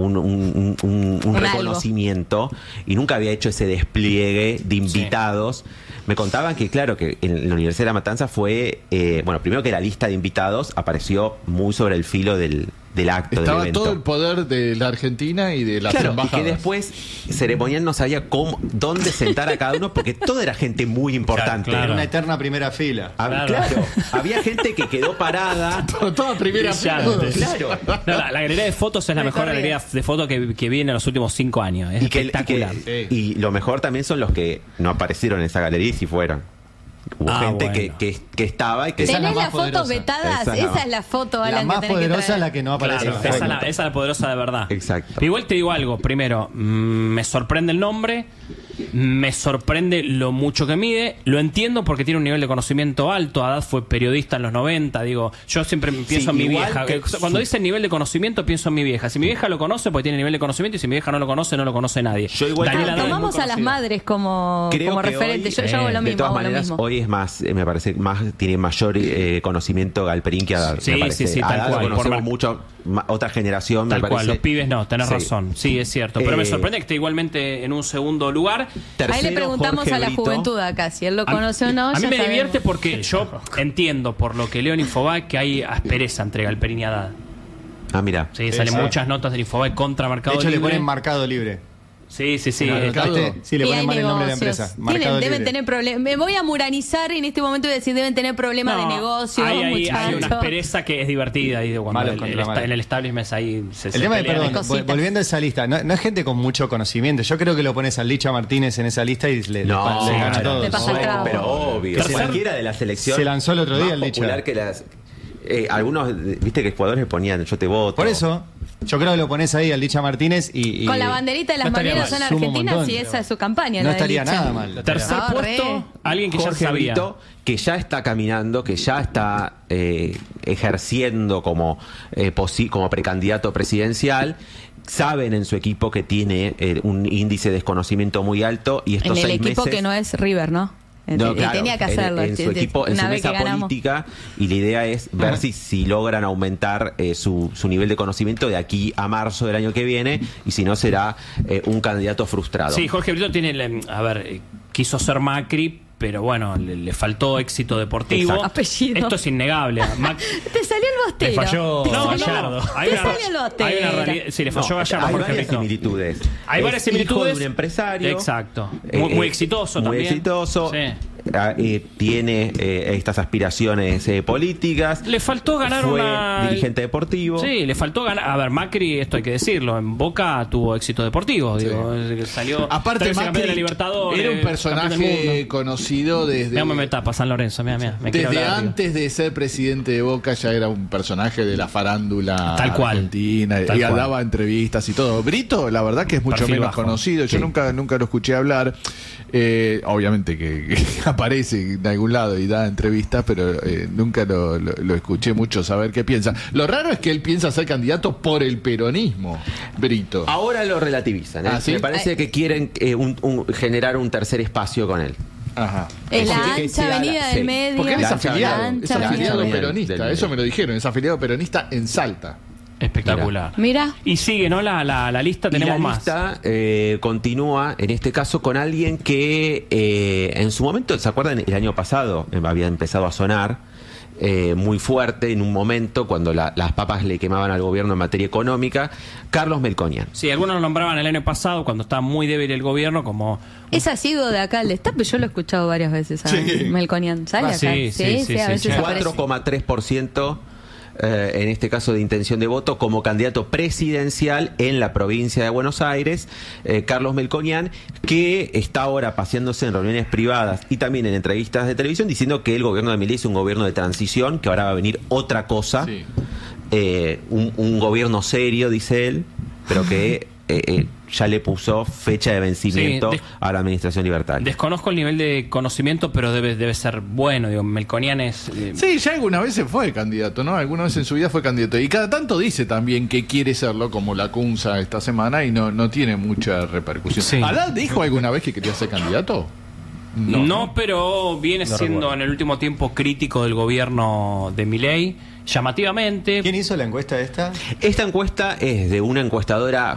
un reconocimiento y nunca había hecho ese despliegue de invitados. Me contaban que, claro, que en la Universidad de La Matanza fue, bueno, primero que la lista de invitados apareció muy sobre el filo del acto, estaba del evento. todo el poder de la Argentina y de las embajadas. Y que después ceremonial no sabía dónde sentar a cada uno, porque todo era gente muy importante. Era una eterna primera fila. Claro, había gente que quedó parada. Toda primera fila. Claro. No, la galería de fotos es la mejor galería de fotos que vi en los últimos 5 años. Es espectacular. Y lo mejor también son los que no aparecieron en esa galería y sí fueron. Hubo gente que estaba y que... ¿Tenés las fotos vetadas? Esa es la foto, Alan, la más poderosa es la que no aparece. Claro, esa es la poderosa de verdad. Exacto. Pero igual te digo algo. Primero, me sorprende el nombre. Me sorprende lo mucho que mide. Lo entiendo porque tiene un nivel de conocimiento alto. Haddad fue periodista en los 90. Digo, yo siempre pienso en mi vieja. Cuando dice nivel de conocimiento, pienso en mi vieja. Si mi vieja lo conoce, pues tiene nivel de conocimiento. Y si mi vieja no lo conoce, no lo conoce nadie. Yo igual tomamos a las madres como referente. Yo hago lo mismo. De todas maneras, hoy es más, me parece, tiene mayor conocimiento Galperín que Haddad. Sí, tal Haddad cual. Lo conocemos mucho, otra generación, tal me parece. Cual, los pibes no, tenés razón. Sí, es cierto. Pero me sorprende que esté igualmente en un segundo lugar. Tercero, ahí le preguntamos Jorge a la Brito. juventud acá, si él lo conoce o no. A mí me sabemos. divierte porque yo entiendo, por lo que leo en Infobae, que hay aspereza entre Galperín y Haddad. Ah, mira. Sí, salen muchas notas de Infobae contra Mercado De hecho, Libre. le ponen Mercado Libre. Sí. Sí, le ponen mal el nombre de la empresa. Deben tener problemas. Me voy a muranizar en este momento y decir, deben tener problemas de negocio. Hay una aspereza que es divertida. Y cuando en el establishment ahí se el tema de, pelean. perdón, volviendo a esa lista, no es gente con mucho conocimiento. Yo creo que lo pones al Licha Martínez en esa lista y le gana todo. Le pasa el trabajo. Pero obvio, cualquiera de la selección se lanzó el otro día el popular Licha. que las algunos, viste que jugadores ponían yo te voto. Por eso yo creo que lo pones ahí al Licha Martínez y con la banderita de las maneras son argentinas y esa es su campaña. No estaría nada mal. Tercer puesto, alguien que Jorge ya sabía. Brito, que ya está caminando, que ya está ejerciendo como precandidato presidencial. Saben en su equipo que tiene un índice de desconocimiento muy alto y estos en el 6 equipo meses, que no es River, ¿no? No, claro, tenía que hacerlo. En su equipo, en su mesa política, y la idea es ver si logran aumentar su nivel de conocimiento de aquí a marzo del año que viene, y si no será un candidato frustrado. Sí, Jorge Brito tiene, quiso ser Macri, pero bueno, le faltó éxito deportivo. Apellido. Esto es innegable. Te salió el bostero. Le falló Gallardo. Te salió el bostero. Hay una realidad. Sí, le falló Gallardo. Hay Jorge varias Brito. similitudes. Hay varias similitudes. Hijo de un empresario. Exacto. Muy exitoso también. Muy exitoso. Sí. Tiene estas aspiraciones políticas. Le faltó ganar fue una... dirigente deportivo. Sí, le faltó ganar. A ver, Macri, esto hay que decirlo, en Boca tuvo éxito deportivo. Digo, salió. Aparte, Macri de la Libertadores, era un personaje conocido desde. No me tapa San Lorenzo, mira. Desde antes de ser presidente de Boca ya era un personaje de la farándula tal cual, argentina y daba entrevistas y todo. Brito, la verdad que es mucho menos conocido. Yo nunca lo escuché hablar. Obviamente que aparece en algún lado y da entrevistas, pero nunca lo escuché mucho saber qué piensa. Lo raro es que él piensa ser candidato por el peronismo, Brito. Ahora lo relativizan. ¿Sí? Me parece que quieren generar un tercer espacio con él. Ajá. Es la ancha avenida del medio. Porque él es afiliado afiliado peronista, eso me lo dijeron, es afiliado peronista en Salta. Espectacular. Mira. Y sigue, ¿no? La lista, tenemos más. La lista continúa, en este caso, con alguien que en su momento, ¿se acuerdan? El año pasado había empezado a sonar muy fuerte en un momento cuando las papas le quemaban al gobierno en materia económica, Carlos Melconian. Sí, algunos lo nombraban el año pasado cuando estaba muy débil el gobierno como... Es asiduo de acá al destape, yo lo he escuchado varias veces a Melconian. ¿Sale acá? Sí, a veces 4,3% en este caso de intención de voto como candidato presidencial en la provincia de Buenos Aires, Carlos Melconian, que está ahora paseándose en reuniones privadas y también en entrevistas de televisión diciendo que el gobierno de Milei es un gobierno de transición, que ahora va a venir otra cosa, un gobierno serio, dice él, pero que ya le puso fecha de vencimiento a la administración libertaria. Desconozco el nivel de conocimiento, pero debe ser bueno. Digo, Melconian es... Sí, ya algunas veces fue candidato, ¿no? Alguna vez en su vida fue candidato. Y cada tanto dice también que quiere serlo, como la Cunza esta semana, y no tiene mucha repercusión. Sí. ¿Haddad dijo alguna vez que quería ser candidato? No, pero viene siendo en el último tiempo crítico del gobierno de Milei, llamativamente. ¿Quién hizo la encuesta esta? Esta encuesta es de una encuestadora